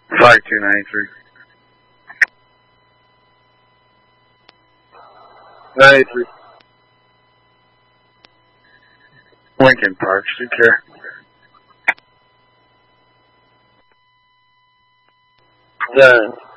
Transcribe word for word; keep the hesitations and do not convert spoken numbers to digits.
five two nine three. ninety-three. Lincoln Park, take care. Done.